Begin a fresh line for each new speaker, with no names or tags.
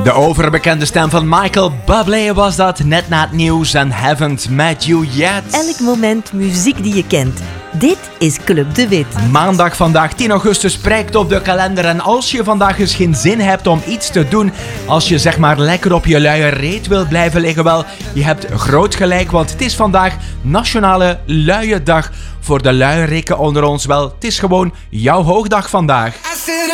De overbekende stem van Michael Bublé was dat, net na het nieuws en Haven't Met You Yet.
Elk moment muziek die je kent. Dit is Club de Wit.
Maandag vandaag 10 augustus prijkt op de kalender en als je vandaag eens geen zin hebt om iets te doen, als je zeg maar lekker op je luie reet wil blijven liggen, wel, je hebt groot gelijk, want het is vandaag Nationale Luie Dag. Voor de luierikken onder ons, wel, het is gewoon jouw hoogdag vandaag.